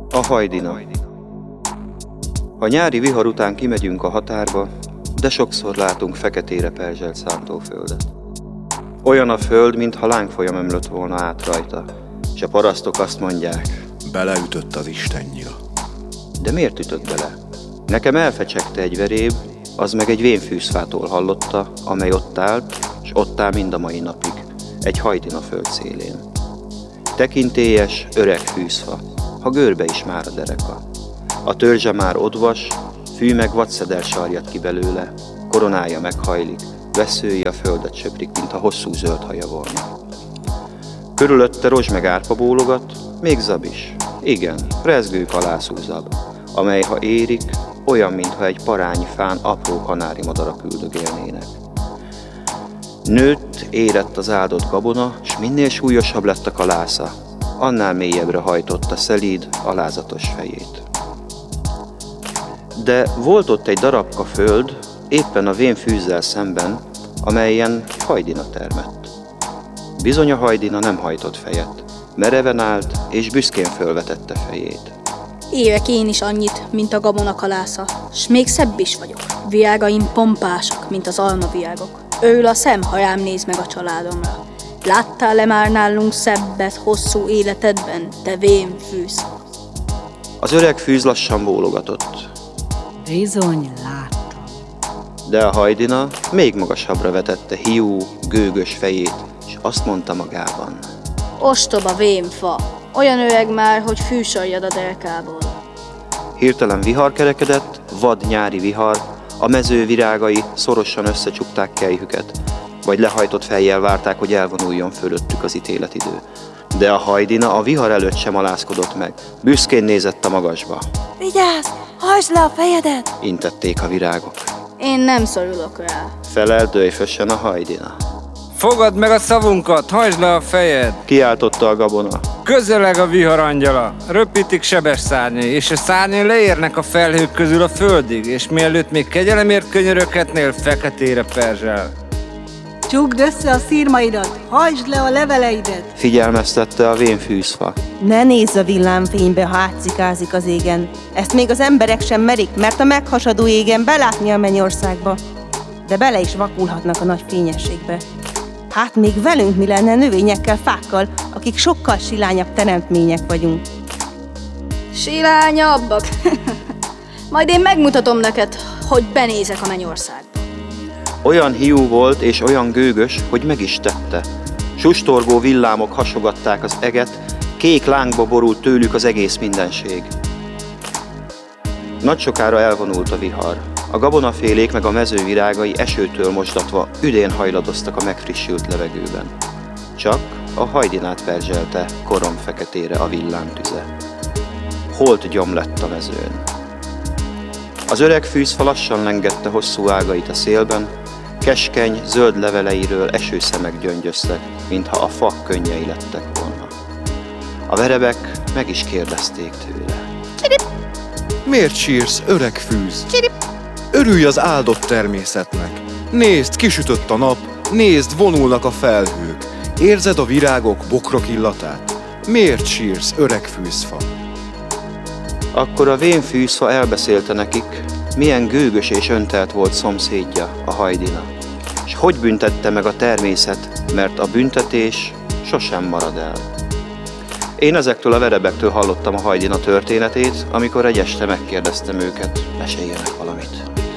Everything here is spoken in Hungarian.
A hajdina. A nyári vihar után kimegyünk a határba, de sokszor látunk feketére perzselt szántóföldet. Olyan a föld, mintha lángfolyam ömlött volna át rajta, és a parasztok azt mondják: beleütött az istennyira. De miért ütött bele? Nekem elfecsegte egy veréb, az meg egy vénfűzfától hallotta, amely ott állt, és ott áll mind a mai napig, egy hajdina föld szélén. Tekintélyes, öreg fűzfa, ha görbe is már a dereka. A törzse már odvas, fű meg vadszeder sarjad ki belőle, koronája meghajlik, vesszői a földet söprik, mintha hosszú zöld haja volna. Körülötte rozs meg árpa bólogat, még zab is. Igen, rezgő kalászú zab, amely ha érik, olyan, mintha egy parányi fán apró kanári madarak üldögélnének. Nőtt, érett az áldott gabona, s minél súlyosabb lett a kalásza, annál mélyebbre hajtotta szelíd, alázatos fejét. De volt ott egy darabka föld, éppen a vén fűzzel szemben, amelyen hajdina termett. Bizony a hajdina nem hajtott fejet, mereven állt és büszkén fölvetette fejét. Évek én is annyit, mint a gabonakalásza, s még szebb is vagyok. Viágaim pompásak, mint az almaviágok. Ől a szem, ha rám néz meg a családomra. Láttál-e már nálunk szebbet hosszú életedben, te vén fűz? Az öreg fűz lassan bólogatott. Bizony, láttam. De a hajdina még magasabbra vetette hiú, gőgös fejét, és azt mondta magában: Ostoba vénfa, olyan öreg már, hogy fűsarjad a derkából. Hirtelen vihar kerekedett, vad nyári vihar, a mező virágai szorosan összecsukták kelyhüket, vagy lehajtott fejjel várták, hogy elvonuljon fölöttük az ítéletidő. De a hajdina a vihar előtt sem alázkodott meg, büszkén nézett a magasba. Vigyázz, hajtsd le a fejedet! Intették a virágok. Én nem szorulok rá. Felelt döjfösen a hajdina. Fogad meg a szavunkat, hajtsd le a fejed! Kiáltotta a gabona. Közeleg a vihar angyala, röpítik sebes szárnyai, és a szárnyai leérnek a felhők közül a földig, és mielőtt még kegyelemért könyöröghetnél, feketére perzsel. Csukd össze a szirmaidat, hajtsd le a leveleidet! Figyelmeztette a vén fűzfa. Ne nézz a villámfénybe, ha átszikázik az égen. Ezt még az emberek sem merik, mert a meghasadó égen belátni a mennyországba. De bele is vakulhatnak a nagy fényességbe. Hát még velünk mi lenne növényekkel, fákkal, akik sokkal silányabb teremtmények vagyunk. Silányabbak? Majd én megmutatom neked, hogy benézek a mennyországba. Olyan hiú volt és olyan gőgös, hogy meg is tette. Sustorgó villámok hasogatták az eget, kék lángba borult tőlük az egész mindenség. Nagy sokára elvonult a vihar. A gabonafélék meg a mező virágai esőtől mosdatva üdén hajladoztak a megfrissült levegőben. Csak a hajdinát perzselte korom feketére a villámtüze. Holt gyom lett a mezőn. Az öreg fűzfa lassan lengette hosszú ágait a szélben, keskeny, zöld leveleiről esőszemek gyöngyöztek, mintha a fa könnyei lettek volna. A verebek meg is kérdezték tőle. Miért sírsz, öreg fűz? Örülj az áldott természetnek. Nézd, kisütött a nap, nézd, vonulnak a felhők. Érzed a virágok, bokrok illatát? Miért sírsz, öreg fűzfa? Akkor a vén fűzfa elbeszélte nekik, milyen gőgös és öntelt volt szomszédja, a hajdina, és hogy büntette meg a természet, mert a büntetés sosem marad el. Én ezektől a verebektől hallottam a hajdina történetét, amikor egy este megkérdeztem őket, meséljenek valamit.